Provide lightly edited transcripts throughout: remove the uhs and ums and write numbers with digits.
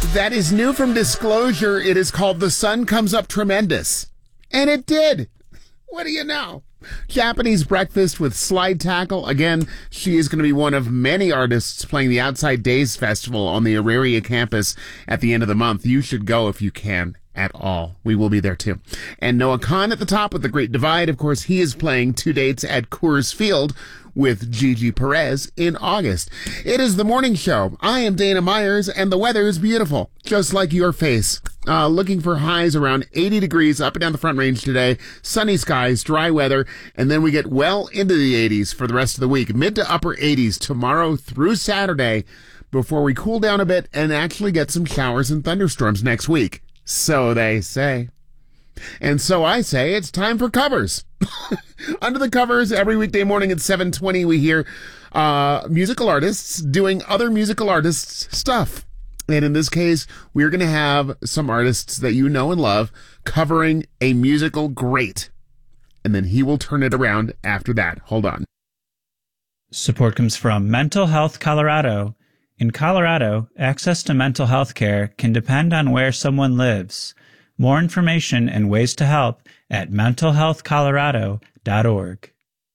That is new from Disclosure. It is called The Sun Comes Up Tremendous. And it did. What do you know? Japanese Breakfast with Slide Tackle. Again, she is going to be one of many artists playing the Outside Days Festival on the Auraria campus at the end of the month. You should go if you can at all. We will be there too. And Noah Kahn at the top with The Great Divide. Of course, he is playing 2 dates at Coors Field with Gigi Perez in August. It is the morning show. I am Dana Myers, and the weather is beautiful, just like your face. Looking for highs around 80 degrees up and down the Front Range today. Sunny skies, dry weather, and then we get well into the 80s for the rest of the week. Mid to upper 80s tomorrow through Saturday before we cool down a bit and actually get some showers and thunderstorms next week. So they say. And so I say it's time for covers. Under the Covers, every weekday morning at 7:20, we hear musical artists doing other musical artists' stuff. And in this case, we're going to have some artists that you know and love covering a musical great. And then he will turn it around after that. Hold on. Support comes from Mental Health Colorado. In Colorado, access to mental health care can depend on where someone lives. More information and ways to help at mentalhealthcolorado.org.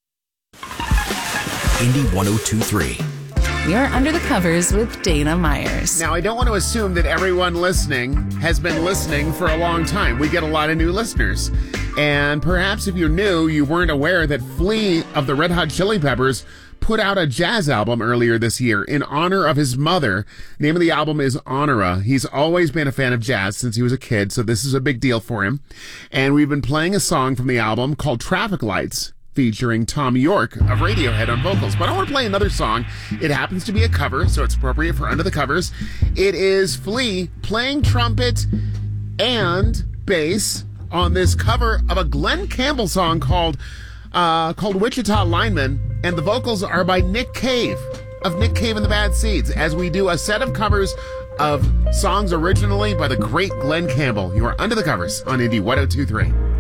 Indy 102.3. We are Under the Covers with Dana Myers. Now, I don't want to assume that everyone listening has been listening for a long time. We get a lot of new listeners. And perhaps if you're new, you weren't aware that Flea of the Red Hot Chili Peppers put out a jazz album earlier this year in honor of his mother. The name of the album is Honora. He's always been a fan of jazz since he was a kid, so this is a big deal for him. And we've been playing a song from the album called Traffic Lights, featuring Tom York of Radiohead on vocals. But I want to play another song. It happens to be a cover, so it's appropriate for Under the Covers. It is Flea playing trumpet and bass on this cover of a Glenn Campbell song called Wichita Lineman, and the vocals are by Nick Cave of Nick Cave and the Bad Seeds, as we do a set of covers of songs originally by the great Glenn Campbell. You are Under the Covers on Indy 102.3.